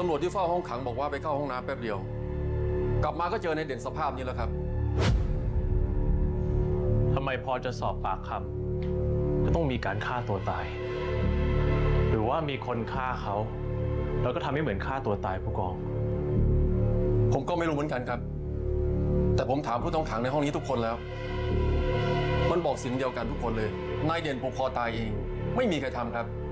ำรวจที่เฝ้าห้องขังบอกว่าไปเข้าห้องน้ำแป๊บเดียว กลับมาก็เจอในเด่นสภาพนี้แล้วครับทำไมพอจะสอบปากคำจะต้องมีการฆ่าตัวตาย หรือว่ามีคนฆ่าเขาแล้วก็ทำให้เหมือนฆ่าตัวตายผู้กองผมก็ไม่รู้เหมือนกันครับ แต่ผมถามผู้ต้องขังในห้องนี้ทุกคนแล้ว มันบอกสิ่งเดียวกันทุกคนเลย นายเด่นผูกคอตายเอง ไม่มีใครทำครับ